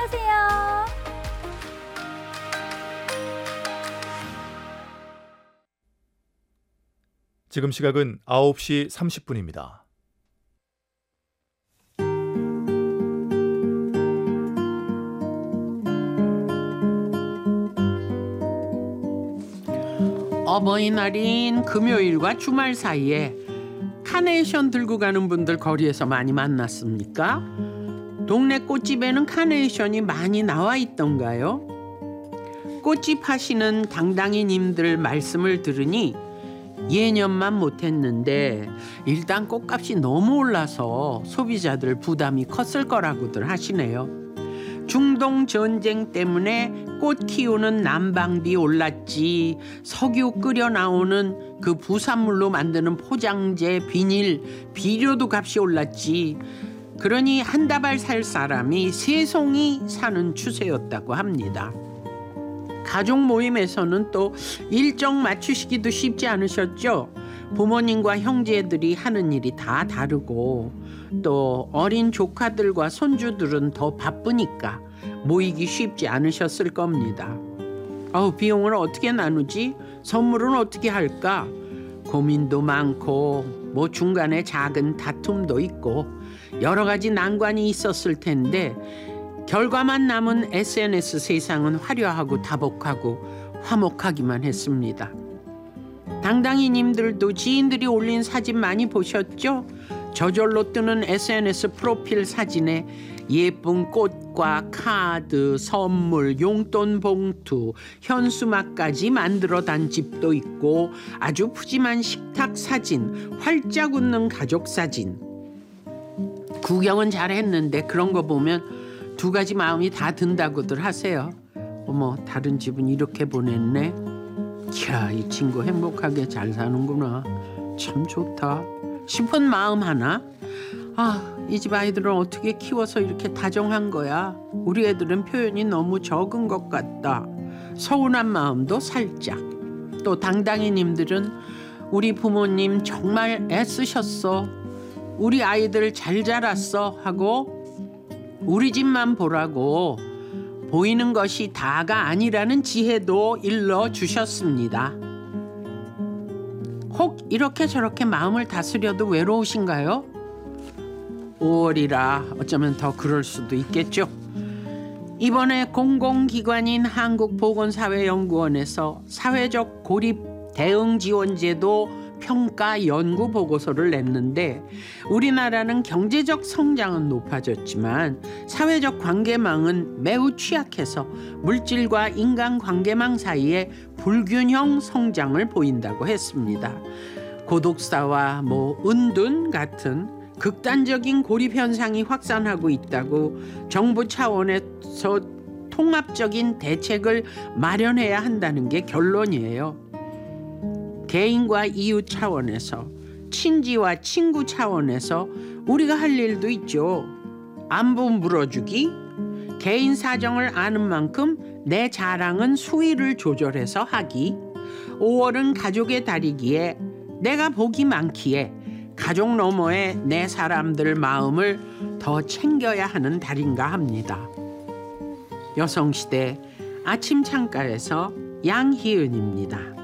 안녕하세요. 지금 시각은 9시 30분입니다. 어버이날인 금요일과 주말 사이에 카네이션 들고 가는 분들 거리에서 많이 만났습니까? 동네 꽃집에는 카네이션이 많이 나와 있던가요? 꽃집 하시는 당당이님들 말씀을 들으니 예년만 못했는데 일단 꽃값이 너무 올라서 소비자들 부담이 컸을 거라고들 하시네요. 중동 전쟁 때문에 꽃 키우는 난방비 올랐지, 석유 끓여 나오는 그 부산물로 만드는 포장재, 비닐, 비료도 값이 올랐지. 그러니 한 다발 살 사람이 세 송이 사는 추세였다고 합니다. 가족 모임에서는 또 일정 맞추시기도 쉽지 않으셨죠? 부모님과 형제들이 하는 일이 다 다르고 또 어린 조카들과 손주들은 더 바쁘니까 모이기 쉽지 않으셨을 겁니다. 비용을 어떻게 나누지? 선물은 어떻게 할까? 고민도 많고 뭐 중간에 작은 다툼도 있고 여러 가지 난관이 있었을 텐데 결과만 남은 SNS 세상은 화려하고 다복하고 화목하기만 했습니다. 당당이님들도 지인들이 올린 사진 많이 보셨죠? 저절로 뜨는 SNS 프로필 사진에 예쁜 꽃과 카드, 선물, 용돈 봉투, 현수막까지 만들어 단 집도 있고 아주 푸짐한 식탁 사진, 활짝 웃는 가족 사진. 구경은 잘했는데 그런 거 보면 두 가지 마음이 다 든다고들 하세요. 어머, 다른 집은 이렇게 보냈네. 이야, 이 친구 행복하게 잘 사는구나. 참 좋다 싶은 마음 하나. 이 집 아이들은 어떻게 키워서 이렇게 다정한 거야. 우리 애들은 표현이 너무 적은 것 같다. 서운한 마음도 살짝. 또 당당이님들은 우리 부모님 정말 애쓰셨어. 우리 아이들 잘 자랐어 하고 우리 집만 보라고 보이는 것이 다가 아니라는 지혜도 일러주셨습니다. 혹 이렇게 저렇게 마음을 다스려도 외로우신가요? 5월이라 어쩌면 더 그럴 수도 있겠죠. 이번에 공공기관인 한국보건사회연구원에서 사회적 고립 대응지원제도 평가 연구 보고서를 냈는데 우리나라는 경제적 성장은 높아졌지만 사회적 관계망은 매우 취약해서 물질과 인간관계망 사이에 불균형 성장을 보인다고 했습니다. 고독사와 은둔 같은 극단적인 고립 현상이 확산하고 있다고 정부 차원에서 통합적인 대책을 마련해야 한다는 게 결론이에요. 개인과 이웃 차원에서, 친지와 친구 차원에서 우리가 할 일도 있죠. 안부 물어주기, 개인 사정을 아는 만큼 내 자랑은 수위를 조절해서 하기, 5월은 가족의 달이기에 내가 복이 많기에 가족 너머의 내 사람들 마음을 더 챙겨야 하는 달인가 합니다. 여성시대 아침 창가에서 양희은입니다.